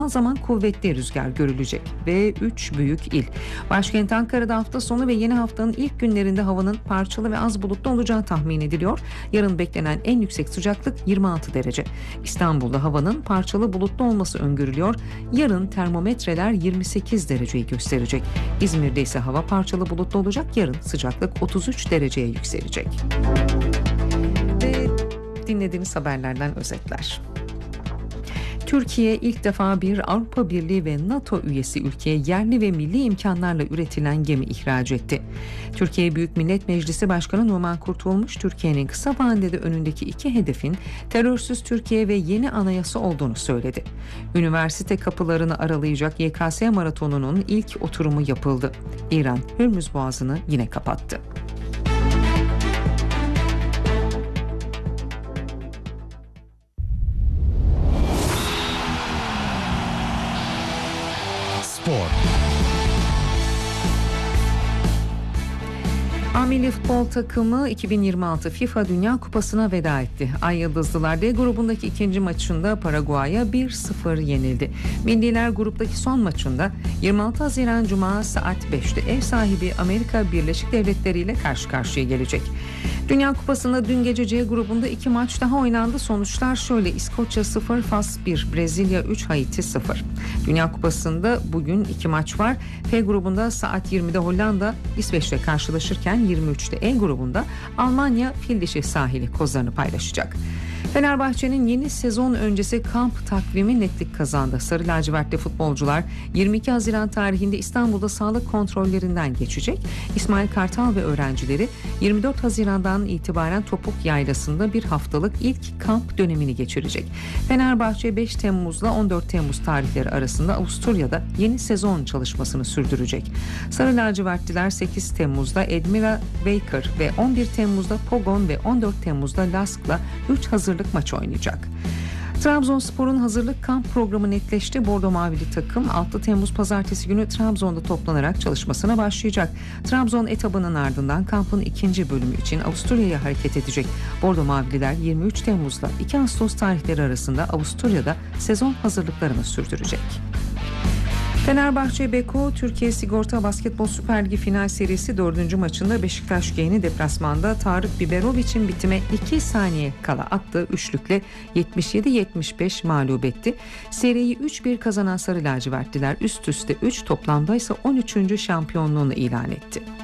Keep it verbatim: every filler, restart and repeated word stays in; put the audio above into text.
zaman kuvvetli rüzgar görülecek ve üç büyük il. Başkent Ankara'da hafta sonu ve yeni haftanın ilk günlerinde havanın parçalı ve az bulutlu olacağı tahmin ediliyor. Yarın beklenen en yüksek sıcaklık yirmi altı derece. İstanbul'da havanın parçalı bulutlu olması öngörülüyor. Yarın termometreler yirmi sekiz dereceyi gösterecek. İzmir'de ise hava parçalı bulutlu olacak. Yarın sıcaklık otuz üç dereceye yükselecek. Ve dinlediğiniz haberlerden özetler. Türkiye ilk defa bir Avrupa Birliği ve NATO üyesi ülkeye yerli ve milli imkanlarla üretilen gemi ihraç etti. Türkiye Büyük Millet Meclisi Başkanı Numan Kurtulmuş, Türkiye'nin kısa vadede önündeki iki hedefin terörsüz Türkiye ve yeni anayasa olduğunu söyledi. Üniversite kapılarını aralayacak Y K S maratonunun ilk oturumu yapıldı. İran, Hürmüz Boğazı'nı yine kapattı. Spor. A Milli Futbol takımı iki bin yirmi altı FIFA Dünya Kupası'na veda etti. Ay Yıldızlılar D grubundaki ikinci maçında Paraguay'a bir sıfır yenildi. Milliler gruptaki son maçında yirmi altı Haziran Cuma saat beşte ev sahibi Amerika Birleşik Devletleri ile karşı karşıya gelecek. Dünya Kupası'nda dün gece C grubunda iki maç daha oynandı. Sonuçlar şöyle: İskoçya sıfır, Fas bir, Brezilya üç, Haiti sıfır. Dünya Kupası'nda bugün iki maç var. F grubunda saat yirmide Hollanda İsveç'le karşılaşırken yirmi üçte E grubunda Almanya Fildişi sahili kozlarını paylaşacak. Fenerbahçe'nin yeni sezon öncesi kamp takvimi netlik kazandı. Sarı lacivertli futbolcular yirmi iki Haziran tarihinde İstanbul'da sağlık kontrollerinden geçecek. İsmail Kartal ve öğrencileri yirmi dört Haziran'dan itibaren Topuk Yaylası'nda bir haftalık ilk kamp dönemini geçirecek. Fenerbahçe beş Temmuz'la on dört Temmuz tarihleri arasında Avusturya'da yeni sezon çalışmasını sürdürecek. Sarı lacivertliler sekiz Temmuz'da Admira Wacker ve on bir Temmuz'da Pogon ve on dört Temmuz'da Lask'la üç hazırlık maç oynayacak. Trabzonspor'un hazırlık kamp programı netleşti. Bordo Mavili takım altı Temmuz Pazartesi günü Trabzon'da toplanarak çalışmasına başlayacak. Trabzon etabının ardından kampın ikinci bölümü için Avusturya'ya hareket edecek. Bordo Mavililer yirmi üç Temmuz'la iki Ağustos tarihleri arasında Avusturya'da sezon hazırlıklarını sürdürecek. Fenerbahçe Beko Türkiye Sigorta Basketbol Süper Ligi final serisi dördüncü maçında Beşiktaş G'ni deplasmanda Tarık Biberovic'in bitime iki saniye kala attığı üçlükle yetmiş yedi yetmiş beş mağlup etti. Seriyi üç bir kazanan Sarı lacivertliler üst üste üç, toplamda ise on üçüncü şampiyonluğunu ilan etti.